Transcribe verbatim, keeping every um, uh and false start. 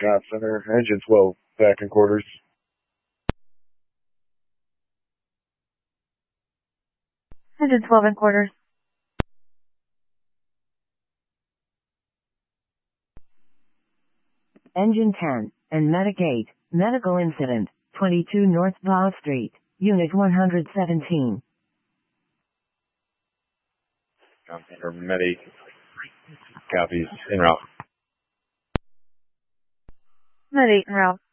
Scott Center, engine twelve, back in quarters. Engine twelve in quarters. Engine ten, and Medic eight, medical incident, twenty-two North Bow Street, Unit one hundred seventeen. Or Medic, copies, en route. Med eight en route.